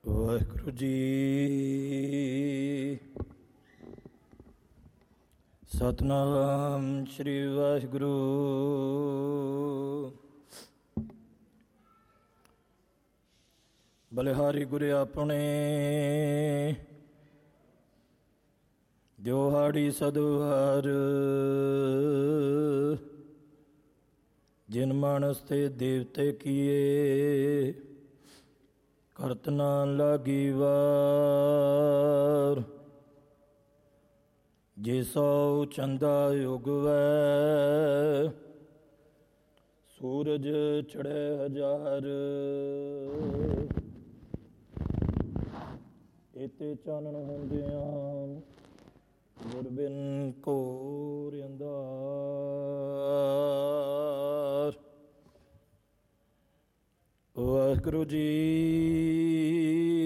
ਵਾਹਿਗੁਰੂ ਜੀ। ਸਤਿਨਾਮ ਸ੍ਰੀ ਵਾਹਿਗੁਰੂ। ਬਲਿਹਾਰੀ ਗੁਰ ਆਪਣੇ ਦਿਹਾੜੀ ਸਦਵਾਰ, ਜਿਨ ਮਾਨਸ ਤੇ ਦੇਵਤੇ ਕੀਏ ਕਰਤ ਨਾ ਲਾਗੀ ਵਾਰ। ਜੇ ਸੋ ਚੰਦਾ ਉਗਵੈ ਸੂਰਜ ਚੜ੍ਹੇ ਹਜ਼ਾਰ। ਇਤੇ ਚਾਨਣ ਹੁੰਦਿਆਂ ਗੁਰ ਬਿਨ ਘੋਰ ਅੰਧਾਰ। ਵਾਹਿਗੁਰੂ ਜੀ।